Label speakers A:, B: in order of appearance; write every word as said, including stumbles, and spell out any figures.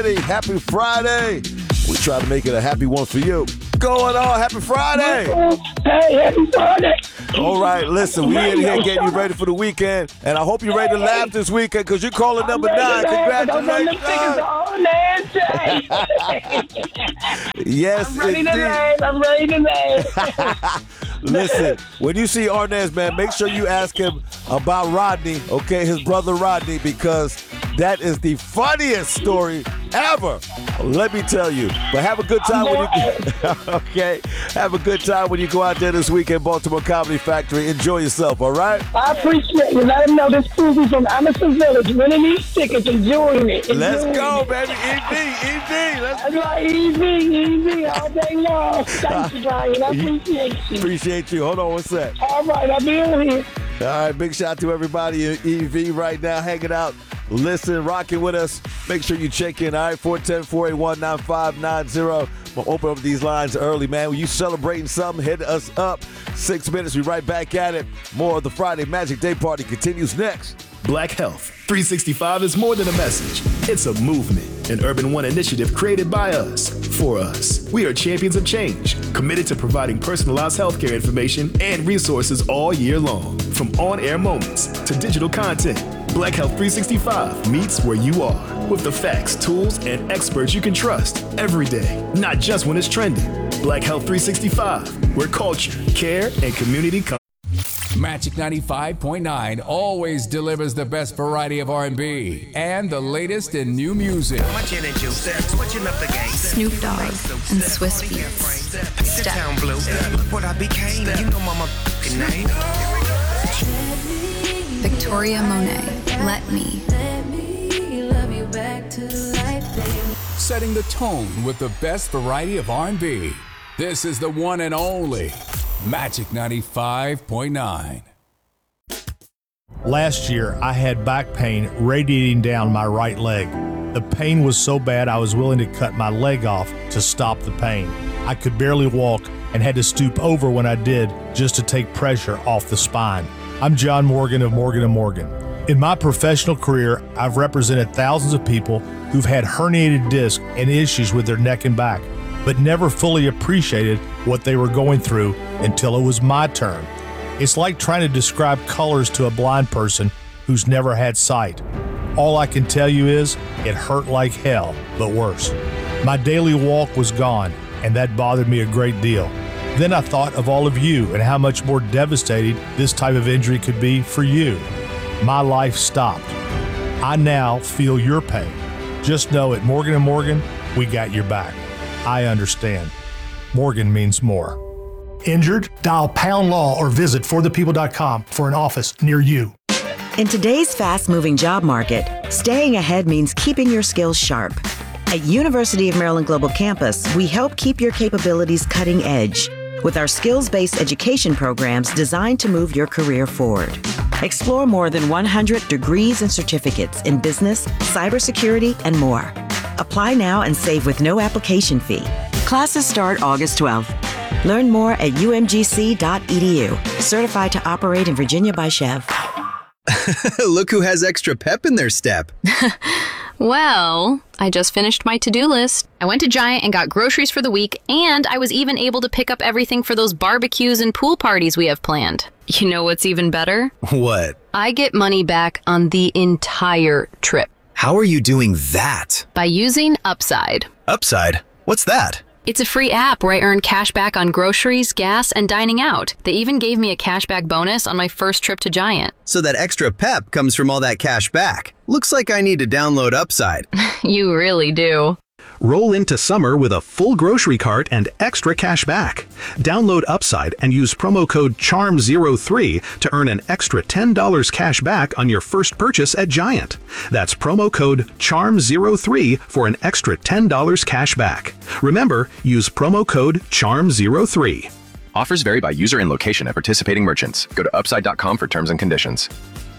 A: Happy Friday. We try to make it a happy one for you. Going on, happy Friday.
B: Hey, happy Friday.
A: All right, listen, we in here getting you ready for the weekend, and I hope you're ready to laugh this weekend because you're calling number nine. Congratulations. Yes,
B: I'm ready
A: indeed.
B: to laugh. I'm ready to laugh.
A: Listen, when you see Arnaz, man, make sure you ask him about Rodney, okay, his brother Rodney, because that is the funniest story ever. Let me tell you. But have a good time when you okay. Have a good time when you go out there this weekend, Baltimore Comedy Factory. Enjoy yourself, all right?
B: I appreciate you. Let them know this Susie from Emerson Village winning these tickets, enjoying it. Enjoying
A: Let's go,
B: it.
A: baby. E V, E V. Let's
B: That's right, easy, easy, all day long. Thank you, Brian. I appreciate you.
A: Appreciate you. Hold on one sec.
B: All right, I'll be on here.
A: All right, big shout out to everybody in E V right now hanging out. Listen, rocking with us. Make sure you check in, all right? four one zero, four eight one, nine five nine zero. We'll open up these lines early, man. When you celebrating something, hit us up. Six minutes, we right back at it. More of the Friday Magic Day Party continues next.
C: Black Health three sixty-five is more than a message. It's a movement, an Urban One initiative created by us, for us. We are champions of change, committed to providing personalized healthcare information and resources all year long. From on-air moments to digital content, Black Health three sixty-five meets where you are with the facts, tools, and experts you can trust every day, not just when it's trending. Black Health three sixty-five, where culture, care, and community come.
D: Magic ninety-five point nine always delivers the best variety of R and B and the latest in new music.
E: Snoop Dogg and Swiss Beats. Step. Victoria Monet, Let Me.
D: Setting the tone with the best variety of R and B. This is the one and only Magic ninety-five point nine.
F: Last year, I had back pain radiating down my right leg. The pain was so bad I was willing to cut my leg off to stop the pain. I could barely walk and had to stoop over when I did just to take pressure off the spine. I'm John Morgan of Morgan and Morgan. In my professional career, I've represented thousands of people who've had herniated discs and issues with their neck and back, but never fully appreciated what they were going through until it was my turn. It's like trying to describe colors to a blind person who's never had sight. All I can tell you is, it hurt like hell, but worse. My daily walk was gone, and that bothered me a great deal. Then I thought of all of you and how much more devastating this type of injury could be for you. My life stopped. I now feel your pain. Just know at Morgan and Morgan, we got your back. I understand. Morgan means more.
G: Injured? Dial Pound Law or visit for the people dot com for an office near you.
H: In today's fast-moving job market, staying ahead means keeping your skills sharp. At University of Maryland Global Campus, we help keep your capabilities cutting edge with our skills-based education programs designed to move your career forward. Explore more than one hundred degrees and certificates in business, cybersecurity, and more. Apply now and save with no application fee. Classes start August twelfth. Learn more at u m g c dot e d u. Certified to operate in Virginia by Chev.
I: Look who has extra pep in their step.
E: Well, I just finished my to-do list. I went to Giant and got groceries for the week, and I was even able to pick up everything for those barbecues and pool parties we have planned. You know what's even better?
I: What?
E: I get money back on the entire trip.
I: How are you doing that?
E: By using Upside.
I: Upside? What's that?
E: It's a free app where I earn cash back on groceries, gas, and dining out. They even gave me a cashback bonus on my first trip to Giant.
I: So that extra pep comes from all that cash back. Looks like I need to download Upside.
E: You really do.
J: Roll into summer with a full grocery cart and extra cash back. Download Upside and use promo code charm zero three to earn an extra ten dollars cash back on your first purchase at Giant. That's promo code charm zero three for an extra ten dollars cash back. Remember, use promo code charm zero three.
K: Offers vary by user and location at participating merchants. Go to upside dot com for terms and conditions.